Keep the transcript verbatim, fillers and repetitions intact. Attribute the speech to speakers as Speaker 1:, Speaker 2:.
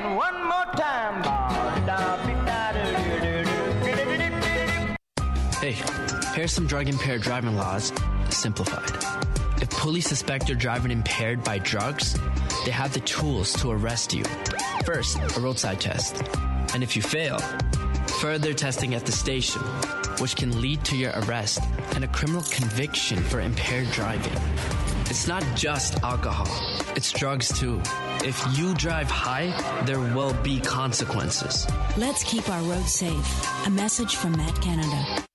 Speaker 1: again, one more time.
Speaker 2: Hey, here's some drug-impaired driving laws simplified. If police suspect you're driving impaired by drugs, they have the tools to arrest you. First, a roadside test. And if you fail, further testing at the station, which can lead to your arrest and a criminal conviction for impaired driving. It's not just alcohol, it's drugs too. If you drive high, there will be consequences.
Speaker 3: Let's keep our roads safe. A message from Matt Canada.